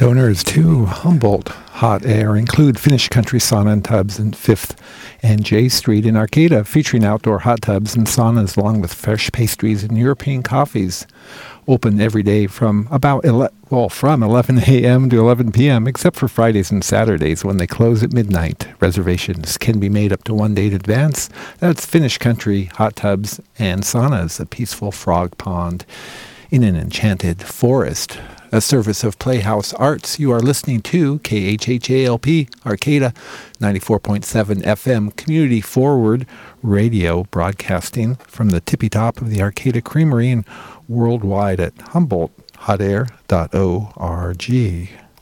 Donors to Humboldt Hot Air include Finnish Country Sauna and Tubs in 5th and J Street in Arcata, featuring outdoor hot tubs and saunas along with fresh pastries and European coffees. Open every day from 11 a.m. to 11 p.m., except for Fridays and Saturdays when they close at midnight. Reservations can be made up to 1 day in advance. That's Finnish Country Hot Tubs and Saunas, a peaceful frog pond in an enchanted forest. A service of Playhouse Arts. You are listening to KHHALP Arcata 94.7 FM Community Forward Radio, broadcasting from the tippy top of the Arcata Creamery and worldwide at HumboldtHotAir.org.